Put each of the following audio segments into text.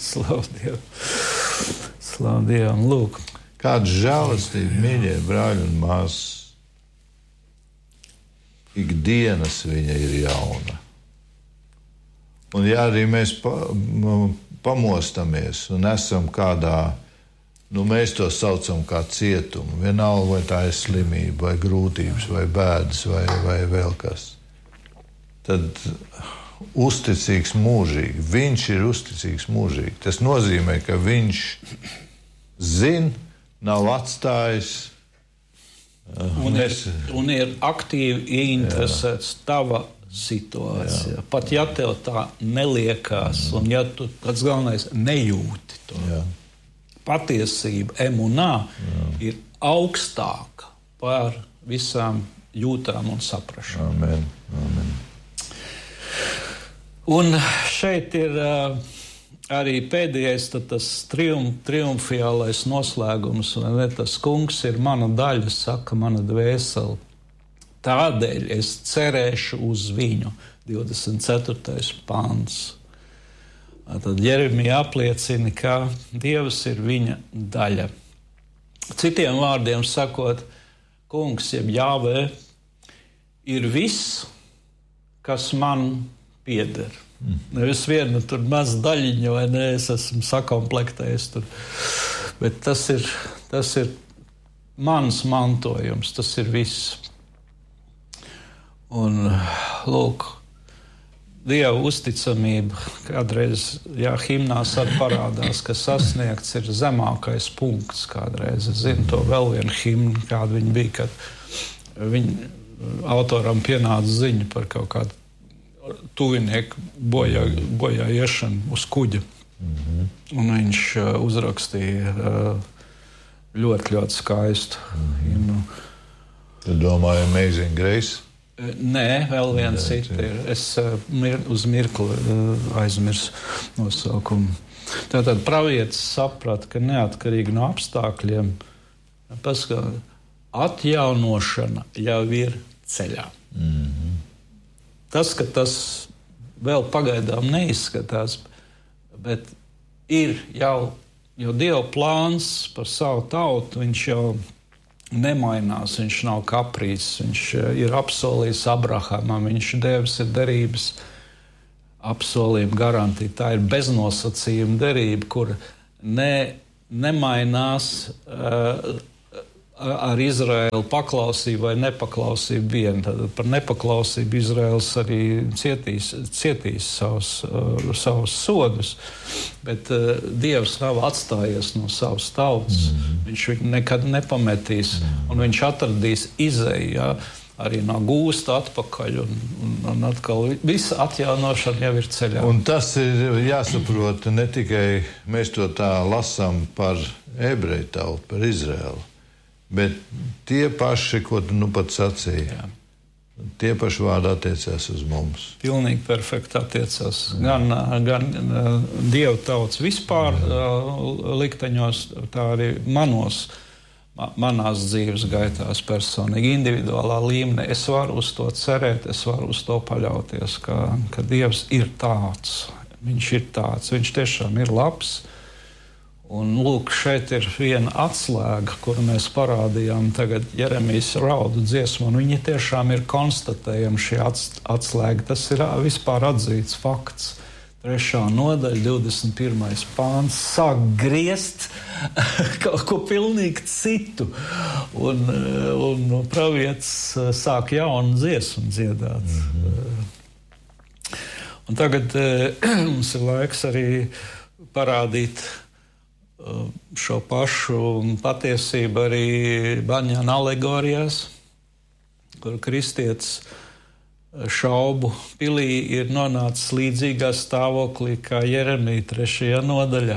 Slavu Dievu. Slavu Dievam, lūk. Kāda žēlastība, mīļie brāļi un māsas. Ikdienas viņa ir jauna. Un ja arī mēs pamostamies un esam kādā, mēs to saucam kā cietumu, vienalga vai tā ir slimība, vai grūtības, vai bēdas, vai vēl kas, tad uzticīgs mūžīgi. Viņš ir uzticīgs mūžīgi. Tas nozīmē, ka viņš zina, nav atstājis. Un ir aktīvi ieinteresēts tava situācijā. Pat ja tev tā neliekās, un ja tu pats galvenais nejūti to. Patiesība, emunā, ir augstāka par visām jūtām un saprašanu. Amen. Amen. Un šeit ir arī pēdējais tas triumfiālais noslēgums. Tas kungs ir mana daļa, saka mana dvēsele. Tādēļ es cerēšu uz viņu. 24. pants. Tad Jeremija apliecina, ka Dievs ir viņa daļa. Citiem vārdiem sakot, kungs, jeb Jāvē, ir viss, kas man pieder. Nevis viena tur maza daļiņa, vai ne, es esmu sakomplektējis tur. Bet tas ir mans mantojums, tas ir viss. Un, lūk, Dieva uzticamība kādreiz, himnās arī parādās, ka sasniegts ir zemākais punkts kādreiz. Es zinu to vēl vienu himnu, kāda viņa bija, kad viņa autoram pienāca ziņa par kaut kādu tuvinieku bojā iešanu uz kuģa. Un viņš uzrakstīja ļoti, ļoti skaistu himnu. Tu domāji Amazing Grace? Nē, vēl viens cits ir. Es uz mirkli aizmirsu nosaukumu. Tātad pravietis saprata, ka neatkarīgi no apstākļiem atjaunošana jau ir ceļā. Tas, ka tas vēl pagaidām neizskatās, bet ir jau Dieva plāns par savu tautu, viņš jau nemainās, viņš nav kaprīzs, viņš ir apsolījis Abrahamam, viņš devis ir derības apsolījuma garantija. Tā ir beznosacījuma derība, kur nemainās ar Izraēlu paklausību vai nepaklausību vien. Tad par nepaklausību Izraēls arī cietīs savus sodus, bet Dievs nav atstājies no savas tautas. Viņš viņu nekad nepametīs, un viņš atradīs izēju, arī no gūsta atpakaļ, un atkal visa atjaunošana jau ir ceļā. Un tas ir jāsaprot, ne tikai mēs to tā lasām par ebreju tautu, par Izraēlu, bet tie paši, ko tu nu pat sacīji, tie paši vārdi attiecās uz mums. Pilnīgi perfekti attiecās. Gan Dieva tautas vispār likteņos, tā arī manās dzīves gaitās personīgi, individuālā līmenī. Es varu uz to cerēt, es varu uz to paļauties, ka Dievs ir tāds. Viņš ir tāds, viņš tiešām ir labs. Un lūk, šeit ir viena atslēga, kuru mēs parādījām tagad Jeremijas raudu dziesmu, un viņi tiešām ir konstatējami šī atslēga. Tas ir vispār atzīts fakts. 3. nodaļa, 21. pāns, sāk griezt kaut ko pilnīgi citu. Un pravietis sāk jaunu dziesmu dziedāt. Un tagad mums ir laiks arī parādīt šo pašu patiesību arī Baņāna alegorijās, kur kristietis šaubu pilī ir nonācis līdzīgā stāvoklī kā Jeremija 3. nodaļā,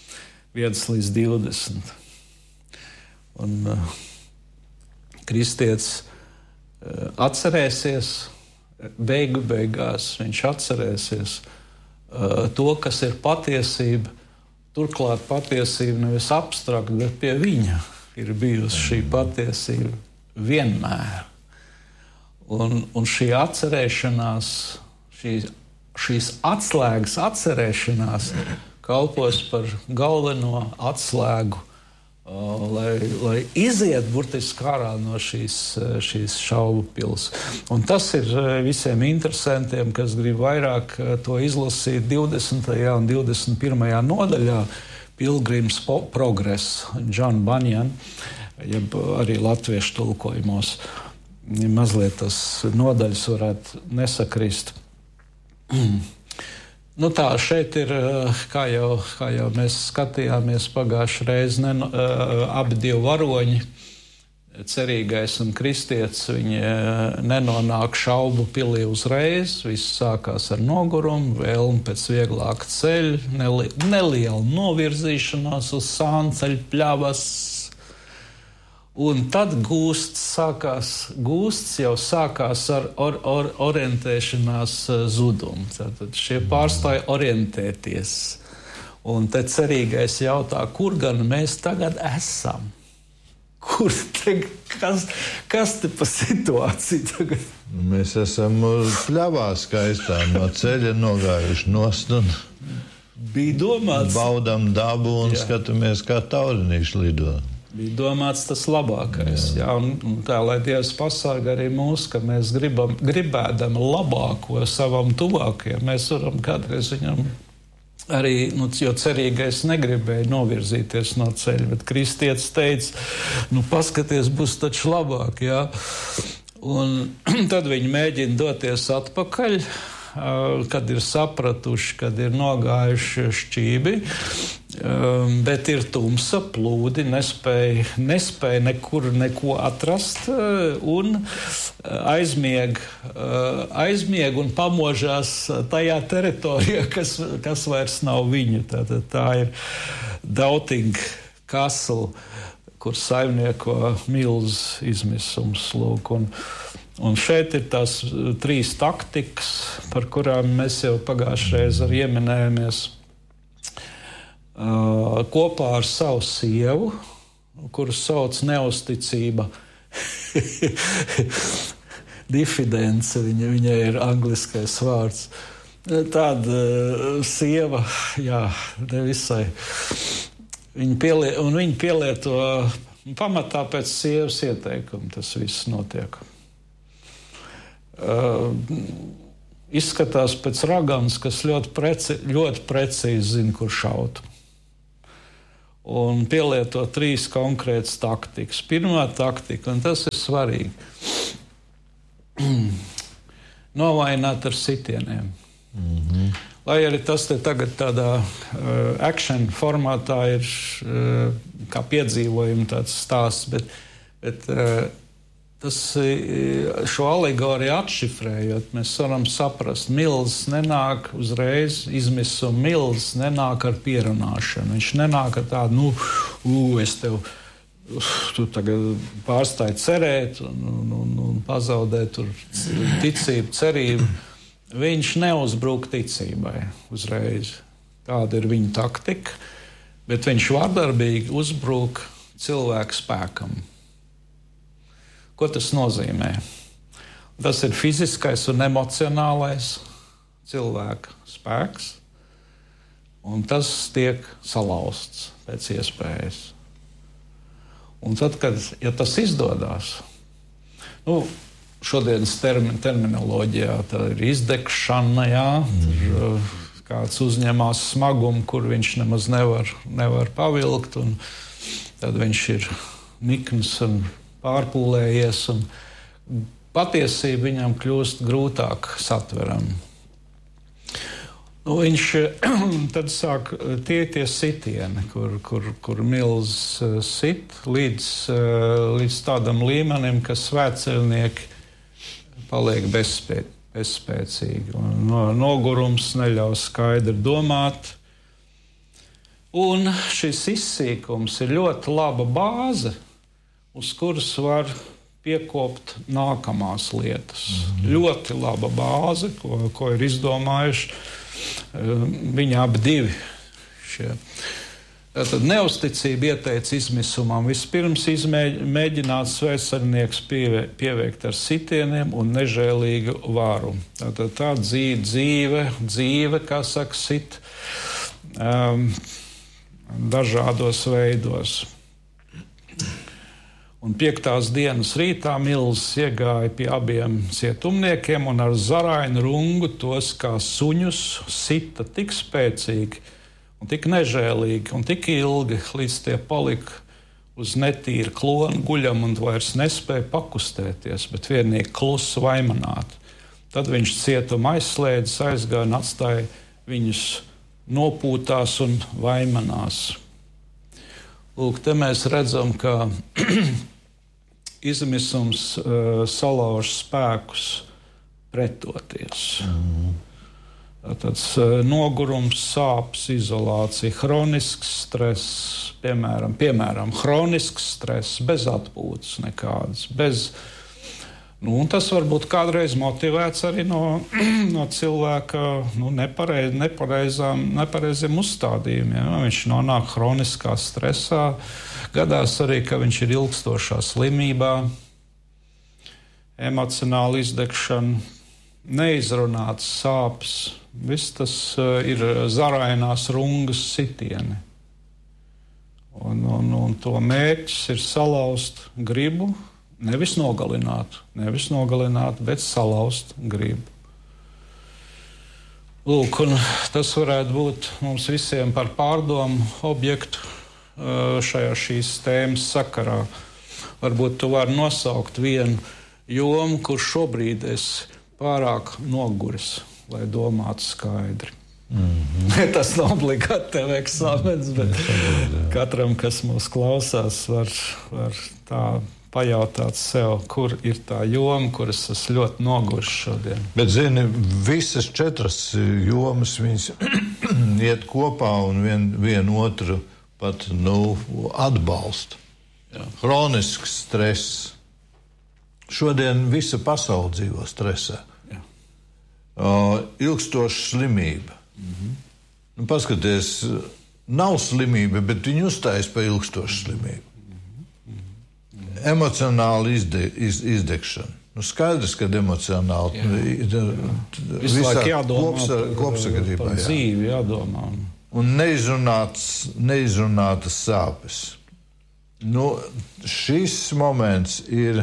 1-20. Un kristietis atcerēsies, beigās viņš atcerēsies to, kas ir patiesība. Turklāt patiesība nevis abstrakt, bet pie viņa ir bijusi šī patiesība vienmēr. Un šī atcerēšanās, šīs atslēgas atcerēšanās kalpos par galveno atslēgu, lai iziet burtiski ārā no šīs šaubu pils. Un tas ir visiem interesantiem, kas grib vairāk to izlasīt 20. un 21. nodaļā Pilgrims Progress, John Bunyan, jeb arī latviešu tulkojumos. Mazliet tas nodaļas varētu nesakrist. Nu tā, šeit ir, kā jau mēs skatījāmies pagājušajā reizē, abi divi varoņi, cerīgais un kristietis, viņi nenonāk šaubu pilī uzreiz, viss sākās ar nogurumu, vēlmi pēc vieglāka ceļa, neliela novirzīšanās uz sānceļa pļavas. Un tad gūsts jau sākās ar orientēšanās zudumu. Tātad šie pārstāja orientēties. Un te cerīgais jautā, kur gan mēs tagad esam? Kur te, kas te pa situāciju tagad? Mēs esam pļavā skaistā no ceļa nogājuši nost un bija domāts, baudam dabu un skatāmies, kā taurinīši lido. Bija domāts tas labākais. Jā, un tā, lai Dievs pasargā arī mūs, ka mēs gribēdam labāko savam tuvākajam, mēs varam kādreiz viņam arī, jo cerīgais negribēja novirzīties no ceļa, bet kristietis teica, paskaties, būs taču labāk, jā. Un tad viņi mēģina doties atpakaļ, kad ir sapratuši, kad ir nogājuši šķībi, bet ir tumsa, plūdi, nespēja nekur neko atrast un aizmieg un pamožās tajā teritorijā, kas vairs nav viņu. Tā ir Doubting Castle, kur saimnieko milz izmisums. Lūk, un šeit ir tās 3 taktikas, par kurām mēs jau pagājušajā reizē arī ieminējāmies. Kopā ar savu sievu, kuru sauc neusticība, diffidence, viņai ir angliskais vārds. Tāda sieva, jā, nevisai. Viņa pielieto pamatā pēc sievas ieteikuma, tas viss notiek. Izskatās pēc raganas, kas ļoti precīzi zina, kur šaut. Un pielieto 3 konkrētas taktikas. Pirmā taktika, un tas ir svarīgi, novainot ar sitieniem. Mm-hmm. Lai arī tas te tagad tādā action formātā ir kā piedzīvojumi tāds stāsts, bet tas šo alegoriju atšifrējot, mēs varam saprast, milzis nenāk uzreiz, izmisuma milzis nenāk ar pierunāšanu. Viņš nenāk ar tādu, es tev, tu tagad pārstāji cerēt un pazaudēt tur ticību, cerību. Viņš neuzbruk ticībai uzreiz. Tāda ir viņa taktika, bet viņš vardarbīgi uzbruk cilvēku spēkam. Ko tas nozīmē? Tas ir fiziskais un emocionālais cilvēka spēks, un tas tiek salauzts pēc iespējas. Un tad, ja tas izdodas, šodienas terminoloģijā tā ir izdegšana, jā, tur kāds uzņemās smagumu, kur viņš nemaz nevar pavilkt, un tad viņš ir nikns un pārpūlējies, un patiesība viņam kļūst grūtāk satverama. Viņš tad sāk tie sitieni, kur milzis sit līdz tādam līmenim, ka svētceļnieki paliek bezspēcīgi. Nogurums neļauj skaidri domāt. Un šis izsīkums ir ļoti laba bāze, uz kuras var piekopt nākamās lietas. Ļoti laba bāze, ko ir izdomājuši viņi abi divi. Tātad neusticība ieteica izmisumam vispirms mēģināt svētceļnieks pieveikt ar sitieniem un nežēlīgu vārumu. Tātad tā dzīve, kā saka, sit, dažādos veidos. Un 5. dienas rītā milzis iegāja pie abiem cietumniekiem un ar zarainu rungu tos kā suņus sita tik spēcīgi un tik nežēlīgi un tik ilgi, līdz tie palika uz netīra klona guļam un vairs nespēja pakustēties, bet vienīgi klusu vaimanāt. Tad viņš cietumu aizslēdzis, aizgāja un atstāja viņus nopūtās un vaimanās. Lūk, te mēs redzam, ka izmisums salauž spēkus pretoties. Tāds nogurums, sāpes, izolācija, hronisks stress, piemēram, hronisks stress, bez atpūtas nekādas, bez. Un tas var būt kādreiz motivēts arī no cilvēka nepareiziem uzstādījumiem. Ja? Viņš nonāk hroniskā stresā, gadās arī, ka viņš ir ilgstošā slimībā, emocionāla izdegšana, neizrunāts sāpes. Viss tas ir zarainās rungas sitieni. Un to mērķis ir salauzt gribu, nevis nogalināt, bet salauzt gribu. Lūk, un tas varētu būt mums visiem par pārdomu objektu šīs tēmas sakarā. Varbūt tu vari nosaukt vienu jomu, kur šobrīd esi pārāk noguris, lai domātu skaidri. Tas nav obligāti tev eksāmens, bet katram, kas mūs klausās, var tā pajautāt sev, kur ir tā joma, kuras es ļoti noguris šodien. Bet, zini, visas 4 jomas, viņas iet kopā un vienu otru pat atbalsta. Jā. Hronisks stress. Šodien visa pasaule dzīvo stresā. Ilgstoša slimība. Paskaties, nav slimība, bet viņi uzstājas pa ilgstošu slimību. Emocionāla izdegšana. Skaidrs, ka emocionāli visu laiku jādomā kopsakarībā, par dzīvi, jādomā. Un neizrunātas sāpes. Šis moments ir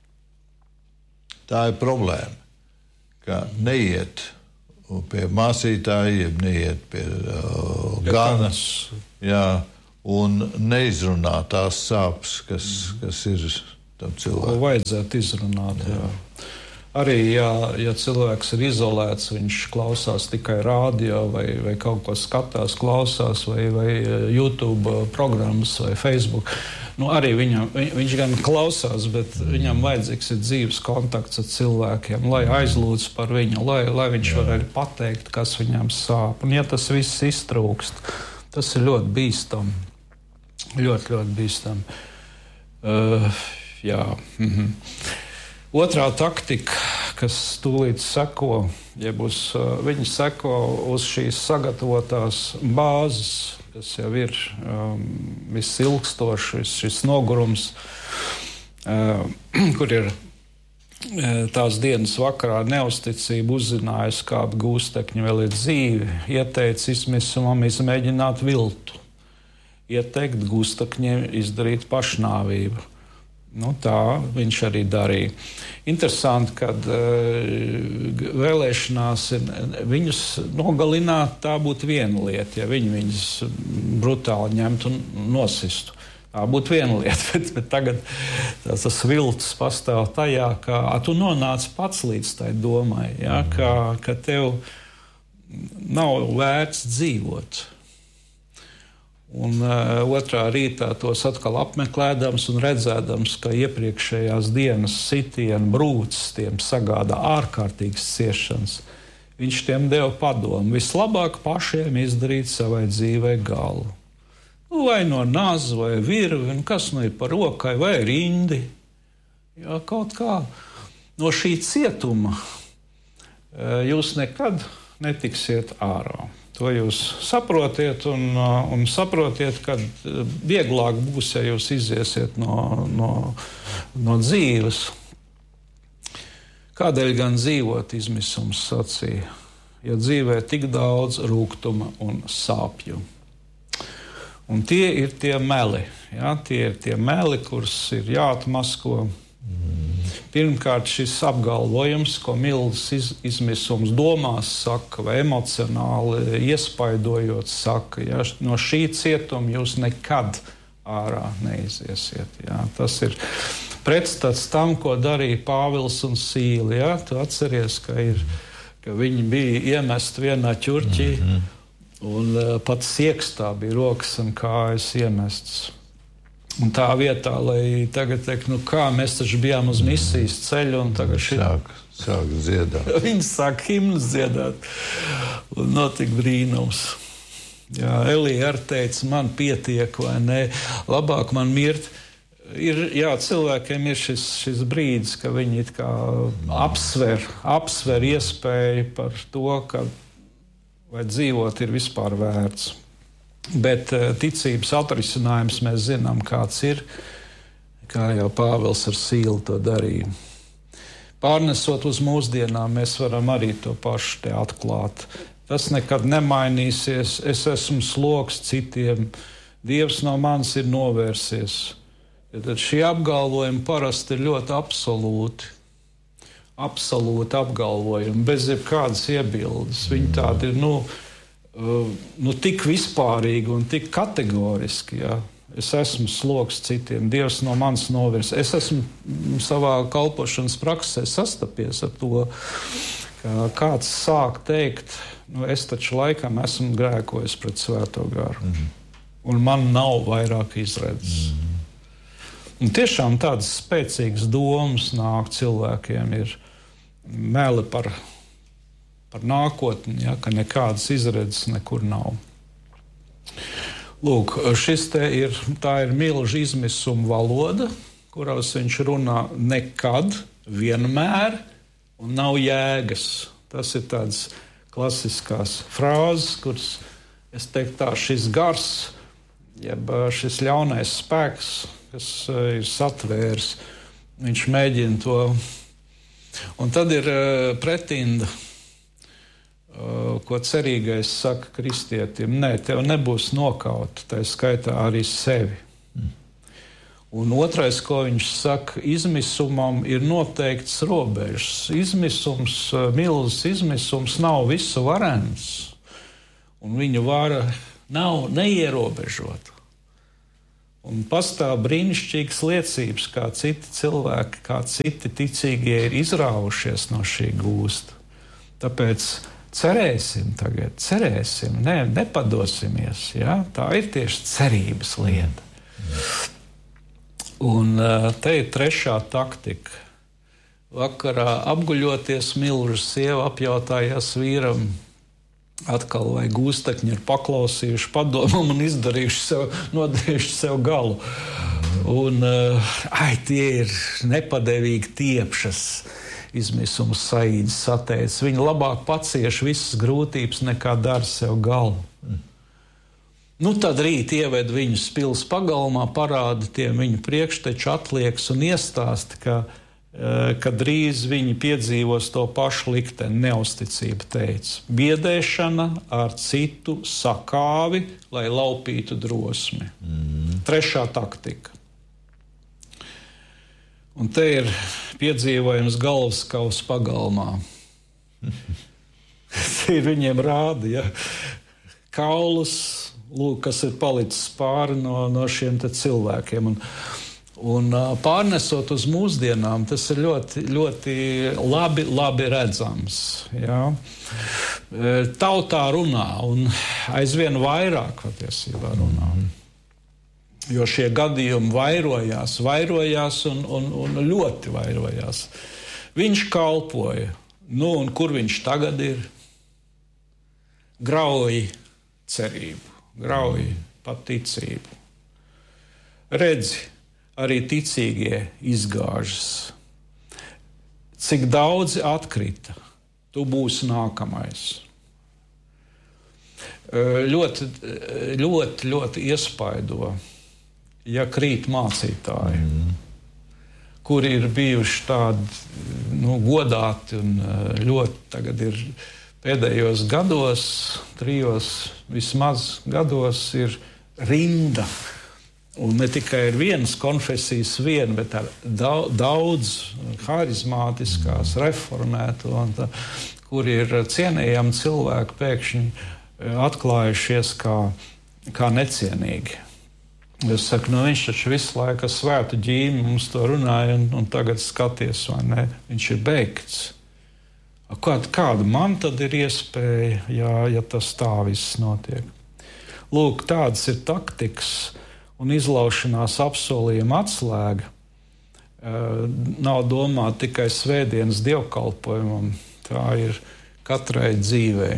problēma, ka neiet pie māsītājiem, neiet pie ganas. Jā. Un neizrunā tās sāpes, kas ir tam cilvēkam. Ko vajadzētu izrunāt, jā. Arī, ja cilvēks ir izolēts, viņš klausās tikai rādio vai kaut ko skatās, klausās, vai YouTube programmas vai Facebook. Arī viņš gan klausās, bet viņam vajadzīgs ir dzīves kontakts ar cilvēkiem, lai aizlūdz par viņu, lai viņš var arī pateikt, kas viņam sāp. Un ja tas viss iztrūkst, tas ir ļoti bīstami. Ļoti, ļoti bīstami. Jā. Otrā taktika, kas tūlīt seko, viņi seko uz šīs sagatavotās bāzes, kas jau ir visilgstošs, šis nogurums, kur ir tās dienas vakarā neusticība uzzinājusi, kādu gūstekņu vēl ir dzīvi, ieteica izmisumam izmēģināt viltu. Ieteikt gūstekņiem izdarīt pašnāvību. Tā viņš arī darīja. Interesanti, kad vēlēšanās viņus nogalināt, tā būtu viena lieta, ja viņi viņus brutāli ņemtu un nosistu. Tā būtu viena lieta, bet tagad tas viltus pastāv tajā, ka tu nonāc pats līdz tai domai, ja, ka tev nav vērts dzīvot. Un otrā rītā tos atkal apmeklēdams un redzēdams, ka iepriekšējās dienas sitienu brūces tiem sagādā ārkārtīgas ciešanas, viņš tiem deva padomu. Vislabāk pašiem izdarīt savai dzīvei galu. Vai no naza, vai virvi, kas ir par rokai, vai rindi. Jā, kaut kā no šī cietuma jūs nekad netiksiet ārā. To jūs saprotiet un saprotiet, ka vieglāk būs, ja jūs iziesiet no dzīves. Kādēļ gan dzīvot, izmisums sacīja ja dzīvē tik daudz rūgtuma un sāpju. Un tie ir tie meli, ja? Tie ir tie meli, kurus ir jāatmasko. Pirmkārt, šis apgalvojums, ko milzis izmisums domās saka, vai emocionāli iespaidojot saka, ja? No šī cietuma jūs nekad ārā neiziesiet. Ja? Tas ir pretstats tam, ko darīja Pāvils un Sīla. Ja? Tu atceries, ka viņi bija iemesti vienā ķurķī, un pat siekstā bija rokas un kājas iemestas. Un tā vietā, lai tagad teikt, kā mēs taču bijām uz misijas ceļu, un tagad sāk dziedāt. Viņi sāk himnus dziedāt, un notika brīnums. Jā, Elija arī teica, man pietiek, vai ne, labāk man mirt. Cilvēkiem ir šis brīdis, ka viņi it kā apsver iespēju par to, ka vai dzīvot ir vispār vērts. Bet ticības atrisinājums mēs zinām, kāds ir, kā jau Pāvils ar Sīlu to darīja. Pārnesot uz mūsdienām, mēs varam arī to pašu te atklāt. Tas nekad nemainīsies, es esmu sloks citiem, Dievs no manis ir novērsies. Tad šie apgalvojumi parasti ir ļoti absolūti apgalvojumi, bez jebkādas iebildes. Viņi tādi ir tik vispārīgi un tik kategoriski. Ja? Es esmu sloks citiem, Dievs no manis novirs. Es esmu savā kalpošanas praksē sastapies ar to, ka kāds sāk teikt, es taču laikam esmu grēkojis pret Svēto garu. Un man nav vairāk izredzes. Un tiešām tādas spēcīgas domas nāk cilvēkiem, ir meli par nākotni, ja, ka nekādas izredzes nekur nav. Lūk, tā ir milža izmisuma valoda, kurās viņš runā nekad, vienmēr, un nav jēgas. Tas ir tāds klasiskās frāzes, kuras, es teiktu tā, šis gars, jeb šis ļaunais spēks, kas ir satvērs, viņš mēģina to. Un tad ir pretinda, ko cerīgais saka kristietim. Nē, tev nebūs nokauta, tā skaitā arī sevi. Un otrais, ko viņš saka, izmisumam ir noteikts robežas. Milzis izmisums nav visu varens, un viņa vara nav neierobežota. Un pastāv brīnišķīgas liecības, kā citi cilvēki, kā citi ticīgie ir izrāvušies no šī gūsta. Tāpēc cerēsim, nepadosimies. Ja? Tā ir tieši cerības lieta. Un te ir trešā taktika. Vakarā apguļoties milža sieva apjautājās vīram, atkal vai gūstekņi ir paklausījuši padomam un nodarījuši sev galu. Un tie ir nepadevīgi tiepšas, izmisums Saīds sateicis. Viņi labāk pacieš visas grūtības nekā dara sev galu. Tad rīt ieved viņus pils pagalmā, parāda tiem viņu priekšteču atliekas un iestāsta, ka drīz viņi piedzīvos to pašu likteni, neusticība teica. Biedēšana ar citu sakāvi, lai laupītu drosmi. Trešā taktika. Un te ir piedzīvojums galvaskaus pagalmā. Te ir viņiem rāda, ja, kaulus, kas ir palicis pāri no šiem te cilvēkiem. Un pārnesot uz mūsdienām, tas ir ļoti, ļoti labi redzams. Ja? Tautā runā, un aizvien vairāk patiesībā runā. Jo šie gadījumi vairojās un ļoti vairojās. Viņš kalpoja. Un kur viņš tagad ir? Grauj cerību, grauj pat ticību. Redzi, arī ticīgie izgāžas. Cik daudzi atkrita, tu būsi nākamais. Ļoti iespaido, ja krīt mācītāji, kuri ir bijuši tādi godāti un ļoti tagad ir pēdējos gados, 3 vismaz gados, ir rinda. Un ne tikai ir vienas konfesijas bet ar daudz harizmātiskās, reformēto, kur ir cienījami cilvēki pēkšņi atklājušies kā necienīgi. Es saku, viņš taču visu laiku svētu ģīmi mums to runāja, un tagad skaties, vai ne, viņš ir beigts. Kāda man tad ir iespēja, ja tas tā viss notiek? Lūk, tādas ir taktikas un izlaušanās apsolījuma atslēga. Nav domāta tikai svētdienas dievkalpojumam, tā ir katrai dzīvei.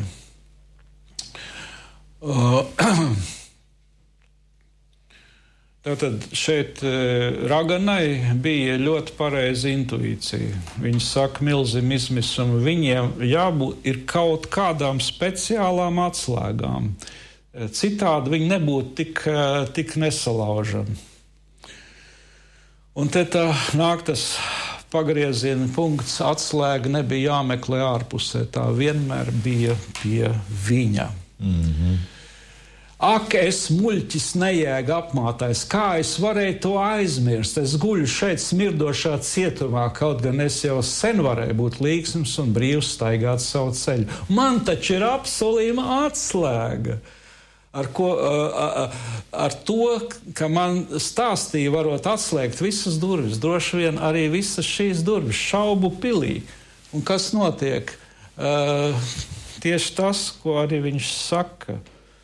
Tātad šeit Raganai bija ļoti pareiza intuīcija. Viņi saka milzim izmisumu, viņiem ir kaut kādām speciālām atslēgām. Citādi viņi nebūtu tik nesalaužami. Un te tā nāk tas pagrieziena punkts, atslēga nebija jāmeklē ārpusē, tā vienmēr bija pie viņa. Mm-hmm. Ak, es muļķis nejēga apmātais, kā es varēju to aizmirst? Es guļu šeit smirdošā cietumā, kaut gan es jau sen varēju būt līksms un brīvs staigāt savu ceļu. Man taču ir apsolījuma atslēga. Ar to, ka man stāstīja, varot atslēgt visas durvis, droši vien arī visas šīs durvis, šaubu pilī. Un kas notiek? Tieši tas, ko arī viņš saka.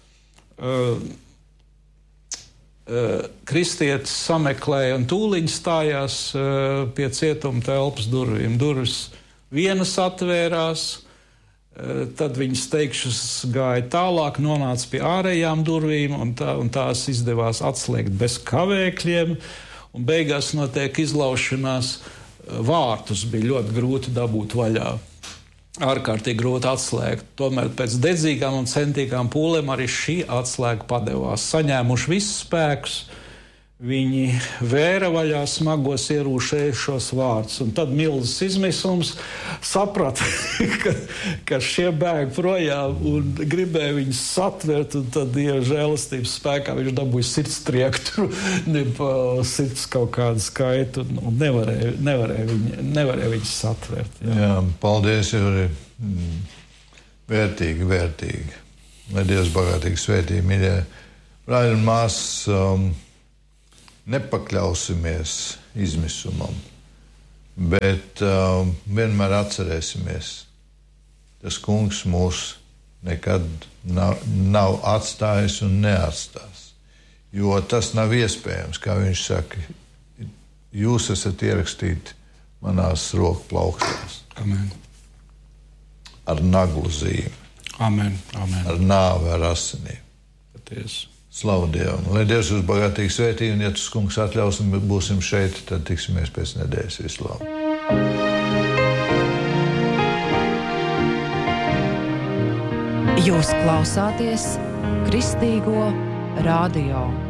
Kristietis sameklēja un tūliņ stājās pie cietuma telpas durvīm. Durvis vienas atvērās, tad viņas teikšas gāja tālāk, nonāca pie ārējām durvīm, un tās izdevās atslēgt bez kavēkļiem, un beigās notiek izlaušanās. Vārtus bija ļoti grūti dabūt vaļā. Ārkārtīgi grūti atslēgt. Tomēr pēc dedzīgām un centīgām pūlēm arī šī atslēga padevās. Saņēmuši visus spēkus, viņi vēra vaļā smagos ierūšējušos vārdus. Un tad milzis izmisums saprata, ka šie bēg projām un gribēja viņus satvert, un tad Dieva žēlastības spēkā viņš dabūja sirdstriektu, sirds kaut kādu skaitu, un nevarēja viņus satvert. Jā, paldies, Juri. Vērtīgi. Lai Dievs bagātīgi svētī, mīļie brāļi un māsas, nepakļausimies izmisumam, bet vienmēr atcerēsimies, tas kungs mūs nekad nav atstājis un neatstās. Jo tas nav iespējams, kā viņš saka, jūs esat ierakstīti manās roku plaukstās. Amen. Ar naglu zīmi. Amen. Ar nāvi, ar asinīm. Patiesi. Slavu Dievam. Lai Dievs jūs bagātīgi svētī, un ja tas kungs atļaus un būsim šeit, tad tiksimies pēc nedēļas. Visu labu. Jūs klausāties Kristīgo radio.